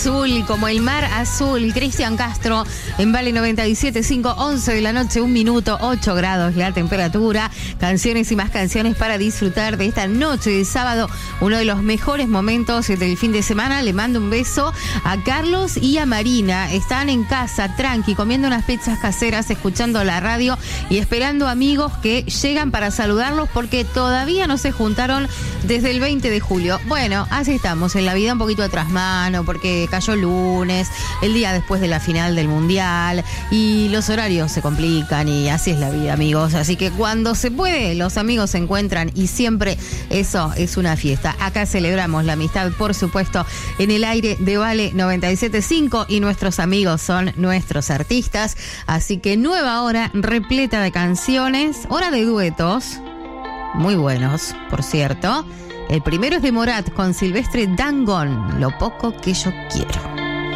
azul, como el mar azul. Cristian Castro en Vale 97.5, 11 de la noche, 1 minuto, 8 grados la temperatura. Canciones y más canciones para disfrutar de esta noche de sábado, uno de los mejores momentos del fin de semana. Le mando un beso a Carlos y a Marina. Están en casa, tranqui, comiendo unas pizzas caseras, escuchando la radio y esperando amigos que llegan para saludarlos porque todavía no se juntaron desde el 20 de julio. Bueno, así estamos, en la vida un poquito atrás mano, porque cayó lunes, el día después de la final del Mundial, y los horarios se complican y así es la vida, amigos. Así que cuando se puede, los amigos se encuentran y siempre eso es una fiesta. Acá celebramos la amistad, por supuesto, en el aire de Vale 97.5 y nuestros amigos son nuestros artistas. Así que nueva hora repleta de canciones, hora de duetos, muy buenos, por cierto. El primero es de Morat con Silvestre Dangond, Lo poco que yo quiero.